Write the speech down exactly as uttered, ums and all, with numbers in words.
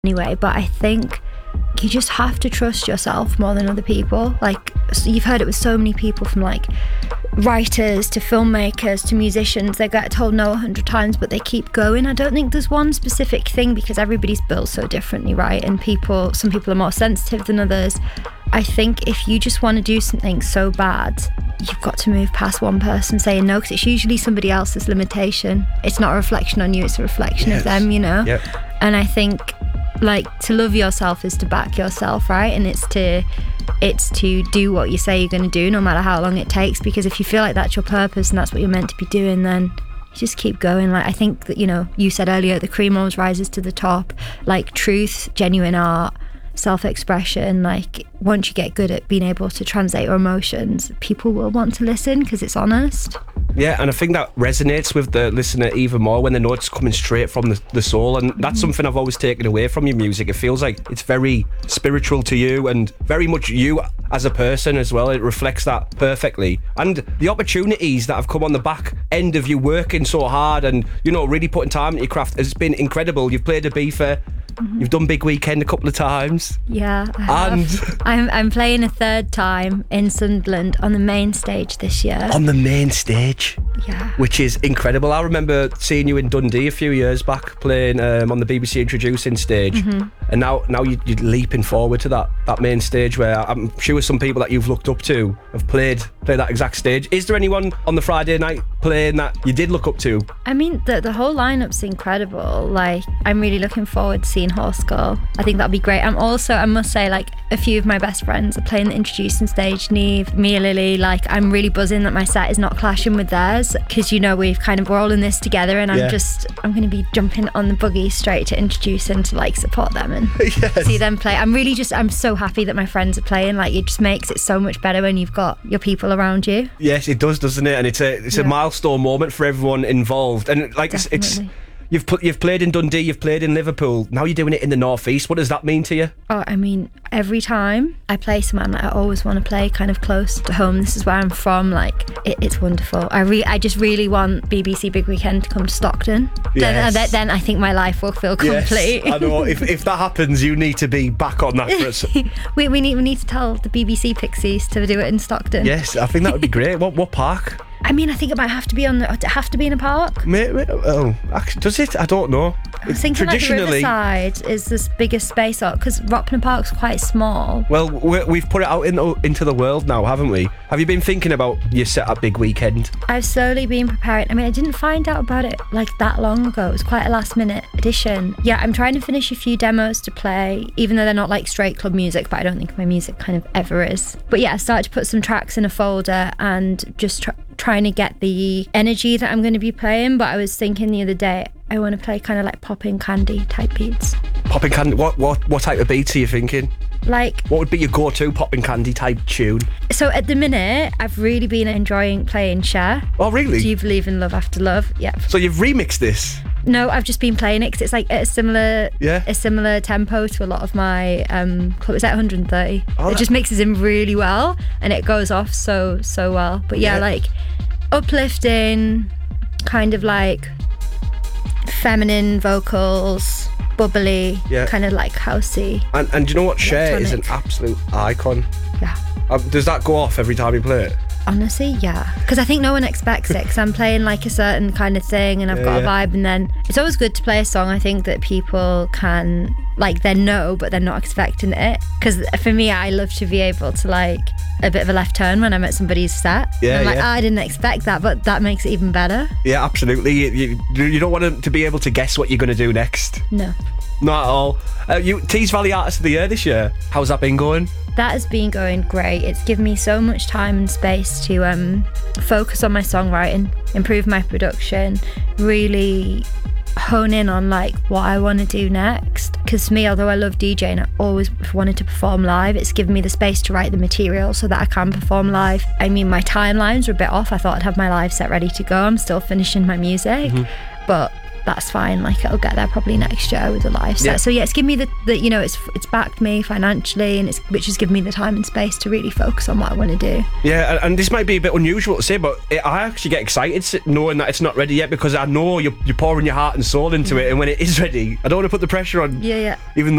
anyway, but I think you just have to trust yourself more than other people. Like, you've heard it with so many people, from like writers to filmmakers to musicians. They get told no a hundred times, but they keep going. I don't think there's one specific thing, because everybody's built so differently, right? And people, some people are more sensitive than others. I think if you just want to do something so bad, you've got to move past one person saying no, because it's usually somebody else's limitation. It's not a reflection on you, it's a reflection yes. of them, you know? Yep. And I think, like, to love yourself is to back yourself, right? And it's to it's to do what you say you're going to do, no matter how long it takes. Because if you feel like that's your purpose and that's what you're meant to be doing, then you just keep going. Like, I think that, you know, you said earlier, the cream always rises to the top. Like, truth, genuine art, self-expression, like, once you get good at being able to translate your emotions, people will want to listen because it's honest. Yeah, and I think that resonates with the listener even more when they know it's coming straight from the, the soul. And that's mm. something I've always taken away from your music. It feels like it's very spiritual to you, and very much you as a person as well. It reflects that perfectly. And the opportunities that have come on the back end of you working so hard and, you know, really putting time into your craft has been incredible. You've played Ibiza. Mm-hmm. You've done Big Weekend a couple of times. Yeah, I and have. I'm I'm playing a third time in Sunderland on the main stage this year. On the main stage? Yeah. Which is incredible. I remember seeing you in Dundee a few years back, playing um, on the B B C Introducing stage. Mm-hmm. And now now you, you're leaping forward to that, that main stage where I'm sure some people that you've looked up to have played, played that exact stage. Is there anyone on the Friday night playing that you did look up to? I mean, the, the whole lineup's incredible. Like, I'm really looking forward to seeing Horse Girl. I think that'll be great. I'm also, I must say, like, a few of my best friends are playing the Introducing stage. Neve, Mia Lily. Like, I'm really buzzing that my set is not clashing with theirs, because, you know, we've kind of, we're all in this together, and I'm yeah. just, I'm going to be jumping on the buggy straight to Introducing to, like, support them and yes. see them play. I'm really just, I'm so happy that my friends are playing. Like, it just makes it so much better when you've got your people around you. Yes, it does, doesn't it? And it's a it's yeah. a milestone moment for everyone involved. And like it's, it's you've put you've played in Dundee, you've played in Liverpool. Now you're doing it in the North East. What does that mean to you? Oh, I mean, every time I play someone, I always want to play kind of close to home. This is where I'm from. Like, it, it's wonderful. I re- I just really want B B C Big Weekend to come to Stockton. Yes. Then, then I think my life will feel complete. Yes, I know. If if that happens, you need to be back on that for us. we we need we need to tell the B B C Pixies to do it in Stockton. Yes, I think that would be great. What what park? I mean, I think it might have to be on the, have to be in a park. May, may, oh, actually, does it? I don't know. I was thinking Traditionally, like the Riverside is the biggest space up, because Rockland Park's quite small. Well, we're, we've put it out in the, into the world now, haven't we? Have you been thinking about your set at Big Weekend? I've slowly been preparing. I mean, I didn't find out about it like that long ago. It was quite a last minute addition. Yeah, I'm trying to finish a few demos to play, even though they're not like straight club music, but I don't think my music kind of ever is. But yeah, I started to put some tracks in a folder and just try trying to get the energy that I'm going to be playing. But I was thinking the other day, I want to play kind of like popping candy type beats. Popping candy? What what what type of beats are you thinking? Like, what would be your go-to popping candy type tune? So at the minute, I've really been enjoying playing Cher. Oh, really? Do You Believe in Love After Love? Yeah. So you've remixed this? No, I've just been playing it because it's like a similar, yeah. a similar tempo to a lot of my um. It's like one hundred thirty. Oh, it just mixes in really well, and it goes off so so well. But yeah, yeah. like uplifting, kind of like feminine vocals, bubbly, yeah. kind of like housey. And and do you know what? Cher is an absolute icon. Yeah. Um, does that go off every time you play it? Honestly, yeah. Because I think no one expects it, because I'm playing like a certain kind of thing and I've yeah, got yeah. a vibe, and then it's always good to play a song, I think, that people can, like, they know, but they're not expecting it. Because for me, I love to be able to, like, a bit of a left turn when I'm at somebody's set. Yeah, I'm like, yeah. oh, I didn't expect that, but that makes it even better. Yeah, absolutely. You, you, you don't want to, to be able to guess what you're going to do next. No. Not at all. Uh, you Tees Valley Artist of the Year this year. How's that been going? That has been going great. It's given me so much time and space to um, focus on my songwriting, improve my production, really hone in on like what I want to do next. Because for me, although I love DJing, I always wanted to perform live. It's given me the space to write the material so that I can perform live. I mean, my timelines were a bit off. I thought I'd have my live set ready to go. I'm still finishing my music, mm-hmm. but that's fine. Like, it'll get there probably next year with a live set. Yeah. So yeah, it's given me the, the you know, it's it's backed me financially, and it's which has given me the time and space to really focus on what I want to do. Yeah, and, and this might be a bit unusual to say, but it, I actually get excited knowing that it's not ready yet, because I know you're, you're pouring your heart and soul into yeah. it, and when it is ready, I don't want to put the pressure on. Yeah, yeah. Even though